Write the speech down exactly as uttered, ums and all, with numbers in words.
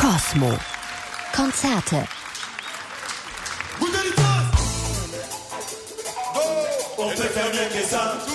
Kosmo. Konzerte. On peut faire mieux que ça.